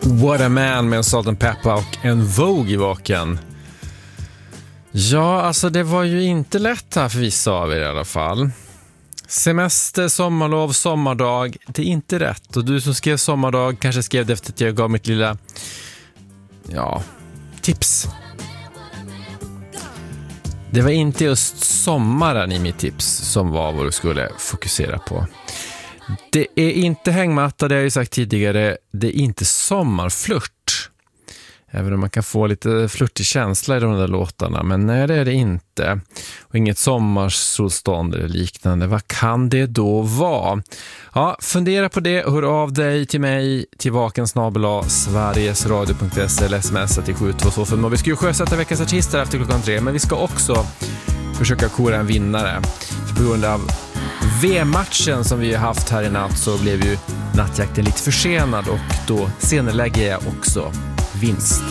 What a Man med en Salt & Pepper och en Vogue i baken. Ja, alltså det var ju inte lätt här för vissa av er i alla fall. Semester, sommarlov, sommardag, det är inte rätt. Och du som skrev sommardag kanske skrev det efter att jag gav mitt lilla, tips. Det var inte just sommaren i mitt tips som var vad du skulle fokusera på. Det är inte hängmatta, det har jag ju sagt tidigare. Det är inte sommarflört. Även om man kan få lite flörtig känsla i de där låtarna. Men nej, det är det inte. Och inget sommarsolstånd eller liknande. Vad kan det då vara? Ja, fundera på det. Hör av dig till mig till vakensnabel@sverigesradio.se eller smsa till 72245. Vi ska ju sjösätta veckans artister efter klockan 3. Men vi ska också försöka kora en vinnare. För på grund av VM-matchen som vi har haft här i natt så blev ju nattjakten lite försenad och då senarelägger jag också vinst.